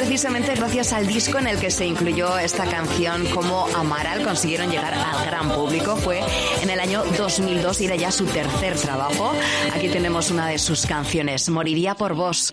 precisamente gracias al disco en el que se incluyó esta canción como Amaral consiguieron llegar al gran público. Fue en el año 2002 y era ya su tercer trabajo. Aquí tenemos una de sus canciones, Moriría por vos.